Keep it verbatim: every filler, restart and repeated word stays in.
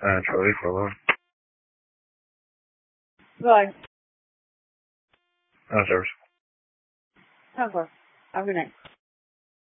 Uh, Charlie for one. Bye. Uh, service. Okay. Have a good night.